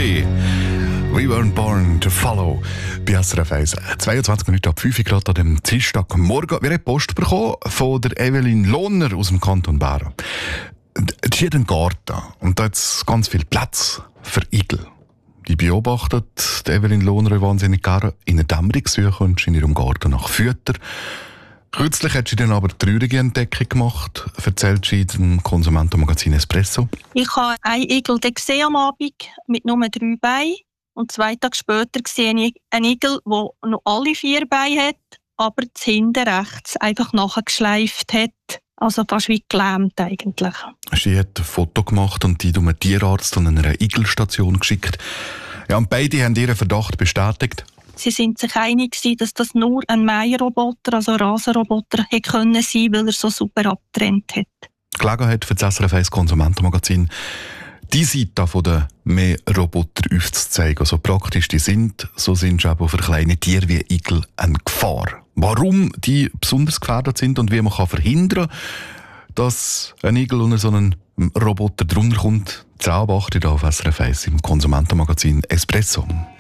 Country. We weren't born to follow. Bei SRF 1. 22 Minuten ab 5 Grad an dem Dienstagmorgen. Wir haben Post bekommen von der Evelyn Lohner aus dem Kanton Bern. Sie hat einen Garten und da hat es ganz viel Platz für Igel. Die beobachtet die Evelyn Lohner wahnsinnig gerne in einer Dämmerungssuche und in ihrem Garten nach Futter. Kürzlich hat sie dann aber eine traurige Entdeckung gemacht, erzählt sie im Konsumentenmagazin Espresso. Ich habe einen Igel gesehen am Abend mit nur 3 Beinen. Und 2 Tage später sehe ich einen Igel, der noch alle 4 Beine hat, aber das hinten rechts einfach nachgeschleift hat. Also fast wie gelähmt eigentlich. Sie hat ein Foto gemacht und die einem Tierarzt an einer Igelstation geschickt. Ja, und beide haben ihren Verdacht bestätigt. Sie sind sich einig, dass das nur ein Mähroboter, also ein Rasenroboter, hätte können sein, weil er so super abgetrennt hat. Gelegenheit für das SRF 1 Konsumentenmagazin, die Seite von den Mähroboter aufzuzeigen. So praktisch die sind, so sind sie auch für kleine Tiere wie Igel eine Gefahr. Warum die besonders gefährdet sind und wie man verhindern kann, dass ein Igel unter so einen Roboter drunter kommt, das beachte ich hier auf SRF 1 im Konsumentenmagazin Espresso.